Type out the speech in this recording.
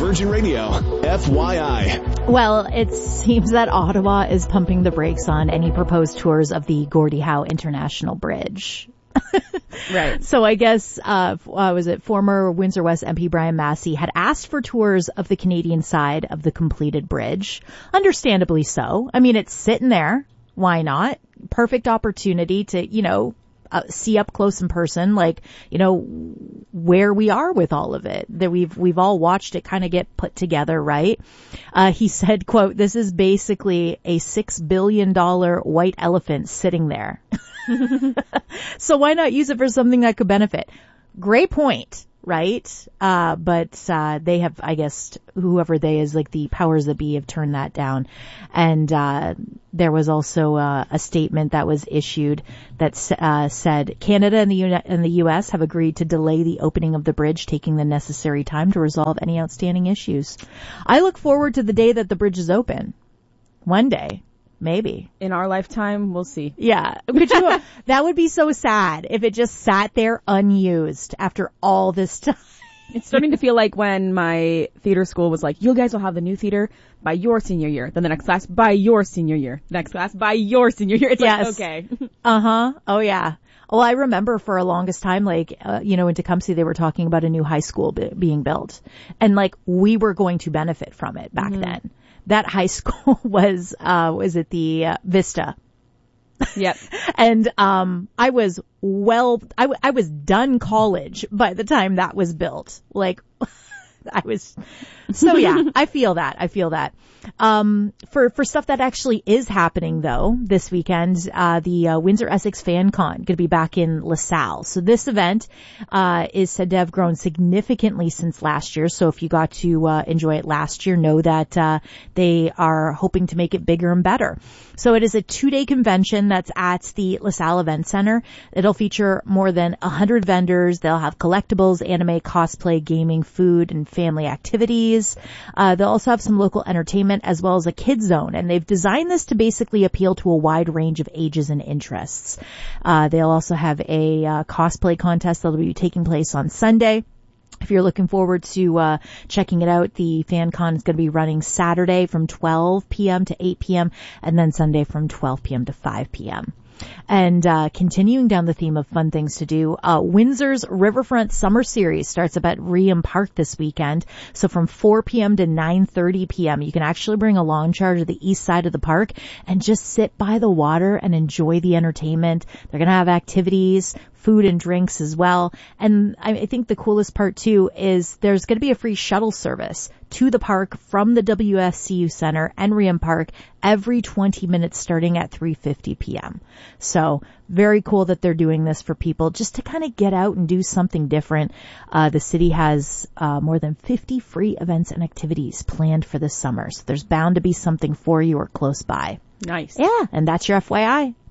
Virgin Radio, FYI. Well, it seems that Ottawa is pumping the brakes on any proposed tours of the Gordie Howe International Bridge. Right. So I guess, former Windsor West MP Brian Massey had asked for tours of the Canadian side of the completed bridge. Understandably so. I mean, it's sitting there. Why not? Perfect opportunity to, see up close in person, where we are with all of it. That we've all watched it kind of get put together, right? He said, quote, "This is basically a $6 billion white elephant sitting there." So why not use it for something that could benefit? Great point, right? But they have, I guess, whoever they is, like the powers that be, have turned that down. And there was also a statement that was issued that said Canada and the U.S. have agreed to delay the opening of the bridge, taking the necessary time to resolve any outstanding issues. I look forward to the day that the bridge is open. One day. Maybe. In our lifetime, we'll see. Yeah. That would be so sad if it just sat there unused after all this time. It's starting to feel like when my theater school was like, you guys will have the new theater by your senior year. Then the next class by your senior year. Next class by your senior year. It's yes. Like, okay. Uh-huh. Oh, yeah. Well, I remember for a longest time, in Tecumseh, they were talking about a new high school being built. And, we were going to benefit from it back then. That high school was it the Vista? Yep. And I was I was done college by the time that was built. So yeah, I feel that. For stuff that actually is happening though, this weekend, the Windsor Essex Fan Con going to be back in LaSalle. So this event, is said to have grown significantly since last year. So if you got to, enjoy it last year, know that, they are hoping to make it bigger and better. So it is a 2-day convention that's at the LaSalle Event Center. It'll feature more than 100 vendors. They'll have collectibles, anime, cosplay, gaming, food, and family activities. They'll also have some local entertainment as well as a kids zone. And they've designed this to basically appeal to a wide range of ages and interests. They'll also have a cosplay contest that'll be taking place on Sunday. If you're looking forward to checking it out, the FanCon is going to be running Saturday from 12 p.m. to 8 p.m. and then Sunday from 12 p.m. to 5 p.m. And continuing down the theme of fun things to do, Windsor's Riverfront Summer Series starts up at Reham Park this weekend. So from 4 p.m. to 9:30 p.m. you can actually bring a lawn chair to the east side of the park and just sit by the water and enjoy the entertainment. They're going to have activities, food and drinks as well. And I think the coolest part too is there's going to be a free shuttle service to the park from the WSCU Center and Reham Park every 20 minutes starting at 3:50 p.m. So very cool that they're doing this for people just to kind of get out and do something different. The city has more than 50 free events and activities planned for this summer. So there's bound to be something for you or close by. Nice. Yeah, and that's your FYI.